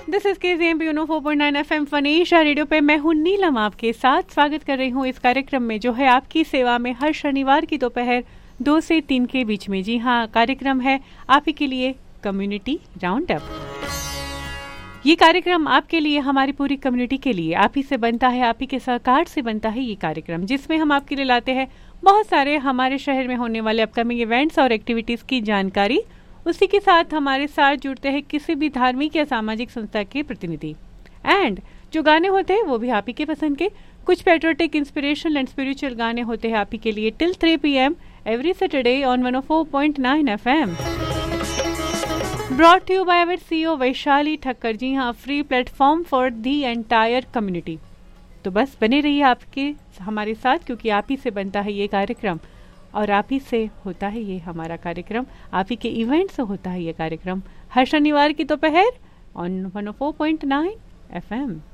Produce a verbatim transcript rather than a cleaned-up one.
This is के Zeme Uno four point nine F M फनीशा radio पे मैं हूँ नीलम आपके साथ स्वागत कर रही हूँ इस कार्यक्रम में जो है आपकी सेवा में हर शनिवार की दोपहर दो से तीन के बीच में। जी हाँ, कार्यक्रम है आप ही के लिए कम्युनिटी राउंड अप। ये कार्यक्रम आपके लिए, हमारी पूरी कम्युनिटी के लिए आप ही से बनता है, आप ही के सहकार से बनता है ये कार्यक्रम, जिसमें हम आपके लिए लाते हैं बहुत सारे हमारे शहर में होने वाले अपकमिंग इवेंट्स और एक्टिविटीज़ की जानकारी। उसी के साथ हमारे साथ जुड़ते हैं किसी भी धार्मिक या सामाजिक संस्था के प्रतिनिधि। एंड जो गाने होते हैं वो भी आप ही के पसंद के, कुछ पेट्रियोटिक, इंस्पिरेशनल एंड स्पिरिचुअल गाने होते हैं आप ही के लिए till three P M every Saturday on one O four point nine F M. Brought you by our CEO Vaishali Thakkar. जी हाँ, free platform for the entire community. तो बस बने रहिए आपके हमारे साथ, क्योंकि आप ही से बनता है ये कार्यक्रम और आप ही से होता है ये हमारा कार्यक्रम, आप ही के इवेंट से होता है ये कार्यक्रम हर शनिवार की दोपहर on one O four point nine F M.